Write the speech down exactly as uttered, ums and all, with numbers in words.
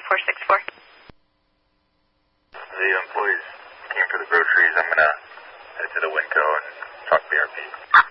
four six four. The employees came for the groceries. I'm going to head to the Winco and talk B R P.